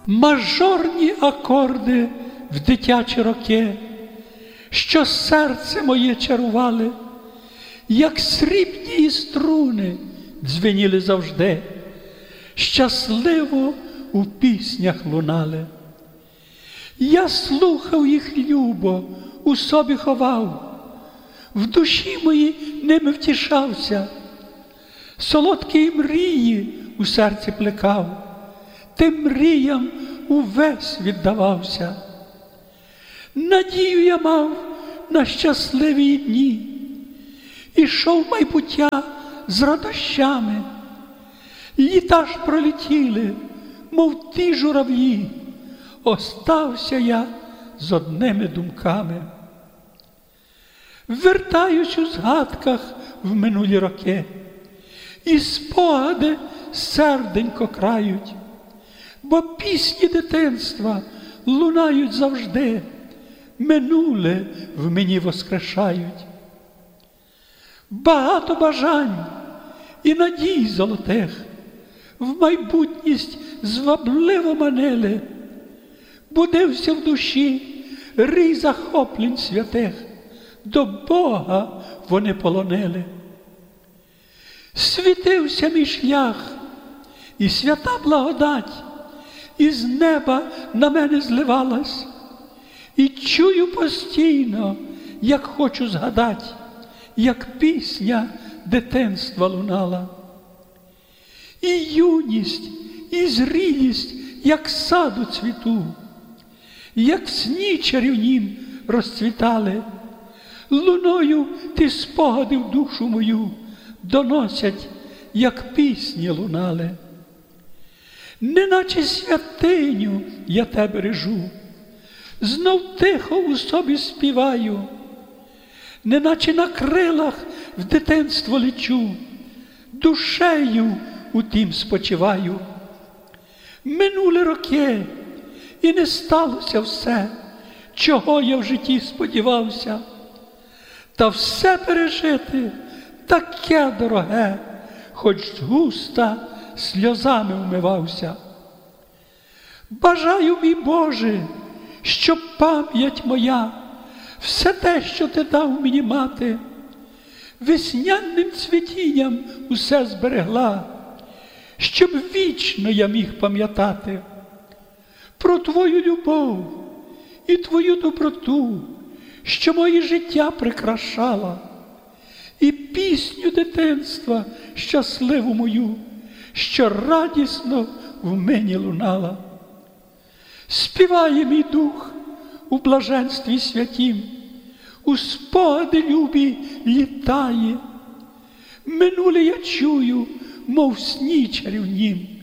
Мажорні акорди в дитячі роки, що серце моє чарували, як срібні струни дзвеніли завжди, щасливо у піснях лунали. Я слухав їх любо, у собі ховав, в душі моїй ними втішався, солодкі мрії у серці плекав, тим мріям увесь віддавався. Надію я мав на щасливі дні, ішов майбуття з радощами. Літа ж пролетіли, мов ті журавлі, остався я з одними думками. Вертаюсь у згадках в минулі роки, і спогади серденько крають, бо пісні дитинства лунають завжди, минуле в мені воскрешають. Багато бажань і надій золотих в майбутність звабливо манили, будився в душі рій захоплень святих, до Бога вони полонили. Світився мій шлях, і свята благодать із неба на мене зливалась, і чую постійно, як хочу згадать, як пісня дитинства лунала. І юність, і зрілість, як саду цвіту, як в сні чарівнім розцвітали, луною ті спогади в душу мою доносять, як пісні лунали. Неначе святиню я тебе бережу, знов тихо у собі співаю, неначе на крилах в дитинство лечу, душею у тім спочиваю. Минули роки, і не сталося все, чого я в житті сподівався. Та все пережити таке дороге, хоч згуста сльозами вмивався. Бажаю, мій Боже, щоб пам'ять моя все те, що ти дав мені мати, веснянним цвітінням усе зберегла, щоб вічно я міг пам'ятати про Твою любов і Твою доброту, що моє життя прикрашала, і пісню дитинства щасливу мою, що радісно в мені лунала. Співає мій дух у блаженстві святім, у спогади любі літає. Минуле я чую, мов в сні чарівнім,